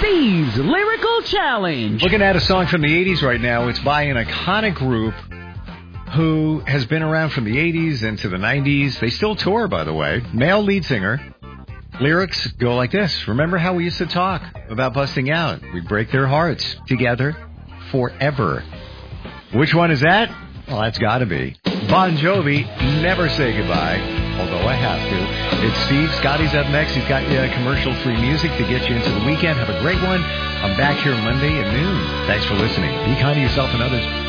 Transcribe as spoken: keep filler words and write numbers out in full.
Steve's Lyrical Challenge. Looking at a song from the eighties right now. It's by an iconic group who has been around from the eighties into the nineties. They still tour, by the way. Male lead singer. Lyrics go like this. Remember how we used to talk about busting out? We'd break their hearts together forever. Which one is that? Well, that's got to be Bon Jovi, Never Say Goodbye, although I have to. It's Steve. Scotty's up next. He's got uh, commercial-free music to get you into the weekend. Have a great one. I'm back here Monday at noon. Thanks for listening. Be kind to yourself and others.